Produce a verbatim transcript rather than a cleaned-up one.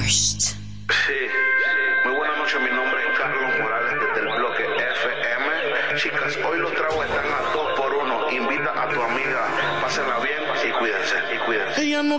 first. Sí, muy buenas noches, mi nombre es Carlos Morales desde el bloque F M. Chicas, hoy los tragos están a dos por uno. Invita a tu amiga, pásenla bien y cuídense, y cuídense. Ella no